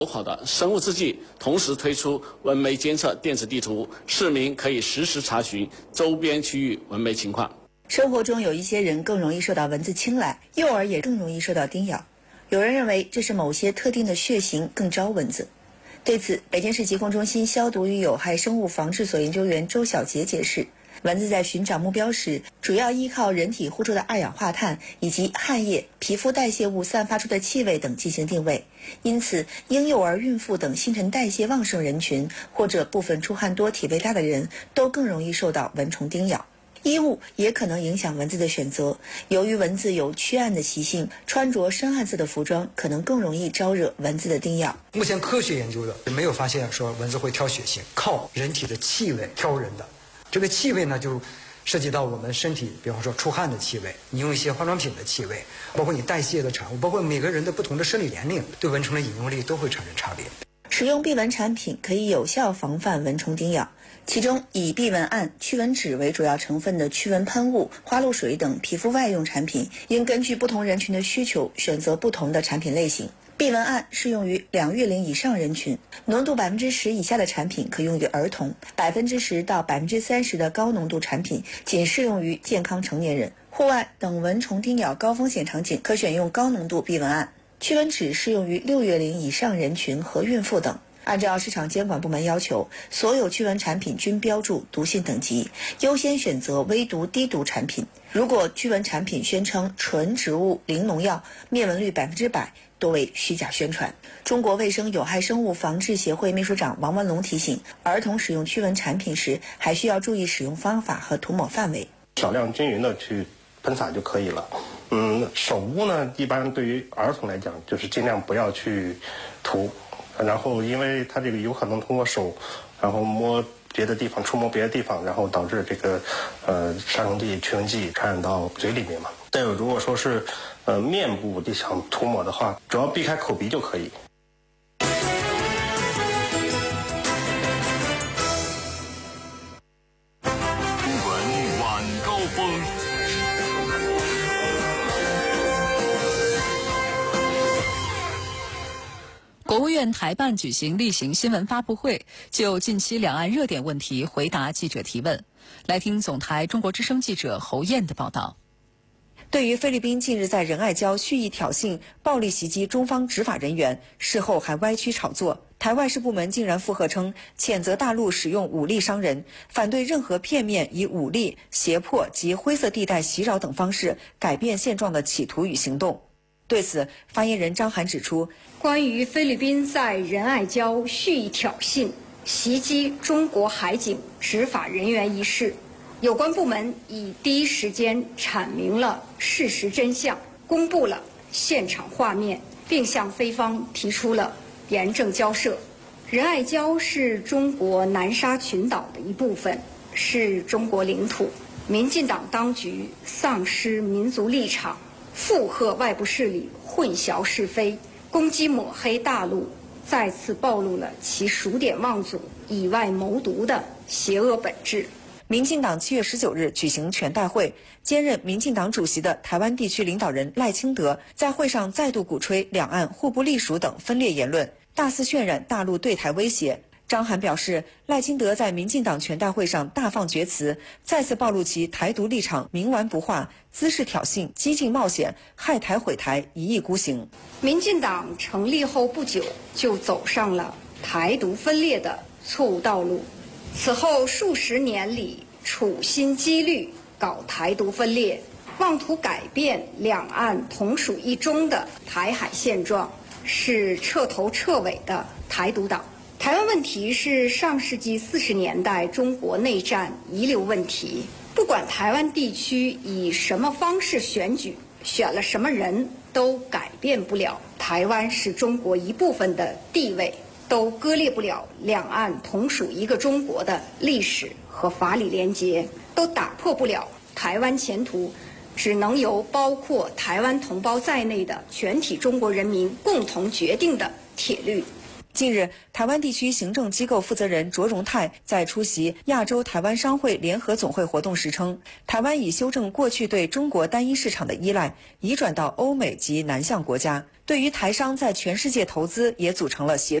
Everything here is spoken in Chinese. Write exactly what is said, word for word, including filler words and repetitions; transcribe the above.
友好的生物制剂同时推出蚊媒监测电子地图，市民可以实时查询周边区域蚊媒情况。 生活中有一些人更容易受到蚊子青睐，幼儿也更容易受到叮咬。有人认为这是某些特定的血型更招蚊子。对此，北京市疾控中心消毒与有害生物防治所研究员周小杰解释，蚊子在寻找目标时，主要依靠人体呼出的二氧化碳以及汗液、皮肤代谢物散发出的气味等进行定位。因此，婴幼儿、孕妇等新陈代谢旺盛人群，或者部分出汗多、体味大的人，都更容易受到蚊虫叮咬。衣物也可能影响蚊子的选择，由于蚊子有驱暗的习性，穿着深暗色的服装可能更容易招惹蚊子的叮咬。 目前科学研究的没有发现说蚊子会挑血型，靠人体的气味挑人的。这个气味呢，就涉及到我们身体，比方说出汗的气味，你用一些化妆品的气味，包括你代谢的产物，包括每个人的不同的生理年龄，对蚊虫的引诱力都会产生差别。 使用避蚊产品可以有效防范蚊虫叮咬，其中以避蚊胺、驱蚊酯为主要成分的驱蚊喷雾、花露水等皮肤外用产品，应根据不同人群的需求选择不同的产品类型。避蚊胺适用于两月龄以上人群，浓度百分之十以下的产品可用于儿童，百分之十到百分之三十的高浓度产品仅适用于健康成年人。户外等蚊虫叮咬高风险场景，可选用高浓度避蚊胺。驱蚊酯适用于六月龄以上人群和孕妇等。按照市场监管部门要求，所有驱蚊产品均标注毒性等级，优先选择微毒低毒产品。如果驱蚊产品宣称纯植物零农药，灭蚊率百分之百，多为虚假宣传。中国卫生有害生物防治协会秘书长王文龙提醒，儿童使用驱蚊产品时，还需要注意使用方法和涂抹范围， 少量均匀的去喷洒就可以了。嗯，手污呢，一般对于儿童来讲，就是尽量不要去涂，然后因为它这个有可能通过手，然后摸别的地方，触摸别的地方，然后导致这个呃杀虫剂、驱蚊剂传染到嘴里面嘛。再有，如果说是呃面部你想涂抹的话，主要避开口鼻就可以。 新闻晚高峰。 国务院台办举行例行新闻发布会，就近期两岸热点问题回答记者提问。来听总台中国之声记者侯燕的报道。 对于菲律宾近日在仁爱礁蓄意挑衅、暴力袭击中方执法人员，事后还歪曲炒作，台外事部门竟然附和称谴责大陆使用武力伤人，反对任何片面以武力、胁迫及灰色地带袭扰等方式改变现状的企图与行动。对此，发言人张涵指出， 关于菲律宾在仁爱礁蓄意挑衅、袭击中国海警执法人员一事，有关部门已第一时间阐明了事实真相，公布了现场画面，并向菲方提出了严正交涉。仁爱礁是中国南沙群岛的一部分，是中国领土。民进党当局丧失民族立场，附和外部势力混淆是非，攻击抹黑大陆，再次暴露了其数典忘祖、以外谋独的邪恶本质。 民进党七月十九日举行全代会，兼任民进党主席的台湾地区领导人赖清德在会上再度鼓吹两岸互不隶属等分裂言论，大肆渲染大陆对台威胁。张涵表示，赖清德在民进党全代会上大放厥词，再次暴露其台独立场冥顽不化，滋事挑衅，激进冒险，害台毁台，一意孤行。 民进党成立后不久就走上了台独分裂的错误道路，此后数十年里处心积虑搞台独分裂，妄图改变两岸同属一中的台海现状，是彻头彻尾的台独党。台湾问题是上世纪四十年代中国内战遗留问题，不管台湾地区以什么方式选举，选了什么人，都改变不了台湾是中国一部分的地位，都割裂不了两岸同属一个中国的历史和法理连结，都打破不了台湾前途只能由包括台湾同胞在内的全体中国人民共同决定的铁律。 近日，台湾地区行政机构负责人卓荣泰在出席亚洲台湾商会联合总会活动时称，台湾已修正过去对中国单一市场的依赖，移转到欧美及南向国家，对于台商在全世界投资也组成了协